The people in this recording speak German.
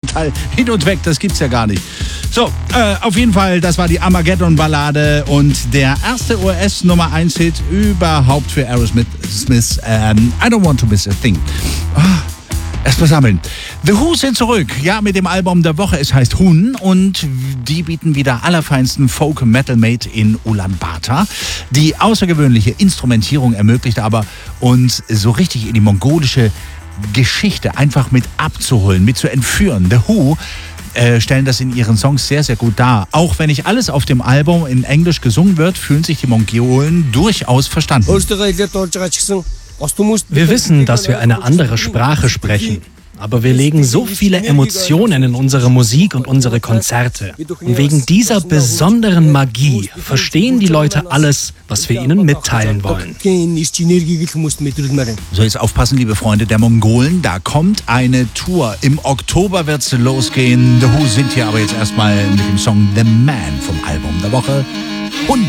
Gegenteil, hin und weg, das gibt's ja gar nicht. So, auf jeden Fall, das war die Armageddon-Ballade und der erste US-Nummer-1-Hit überhaupt für Aerosmith, I Don't Want to Miss a Thing. Erstmal sammeln. The Who sind zurück, ja, mit dem Album der Woche. Es heißt Hun und die bieten wieder allerfeinsten Folk-Metal-Made in Ulaanbaatar. Die außergewöhnliche Instrumentierung ermöglicht aber, uns so richtig in die mongolische Geschichte einfach mit abzuholen, mit zu entführen. The Who stellen das in ihren Songs sehr, sehr gut dar. Auch wenn nicht alles auf dem Album in Englisch gesungen wird, fühlen sich die Mongolen durchaus verstanden. Wir wissen, dass wir eine andere Sprache sprechen. Aber wir legen so viele Emotionen in unsere Musik und unsere Konzerte. Und wegen dieser besonderen Magie verstehen die Leute alles, was wir ihnen mitteilen wollen. So, jetzt aufpassen, liebe Freunde der Mongolen. Da kommt eine Tour. Im Oktober wird es losgehen. The Who sind hier aber jetzt erstmal mit dem Song The Man vom Album der Woche.